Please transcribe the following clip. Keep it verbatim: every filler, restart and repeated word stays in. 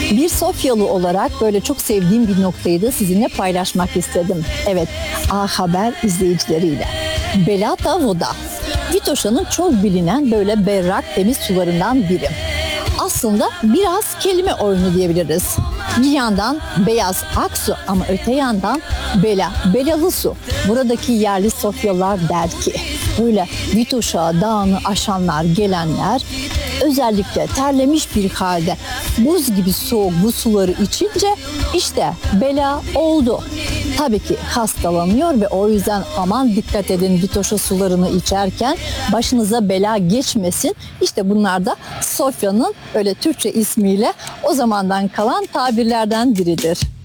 Bir Sofyalı olarak böyle çok sevdiğim bir noktayı da sizinle paylaşmak istedim. Evet, A Haber izleyicileriyle. Belata Voda. Vitoşa'nın çok bilinen böyle berrak temiz sularından biri. Aslında biraz kelime oyunu diyebiliriz. Bir yandan beyaz aksu ama öte yandan bela, belalı su. Buradaki yerli Sofyalılar der ki böyle Vitoşa dağını aşanlar, gelenler özellikle terlemiş bir halde buz gibi soğuk bu suları içince işte bela oldu. Tabii ki hastalanıyor ve o yüzden aman dikkat edin Vitoşa sularını içerken başınıza bela geçmesin. İşte bunlar da Sofya'nın öyle Türkçe ismiyle o zamandan kalan tabirlerden biridir.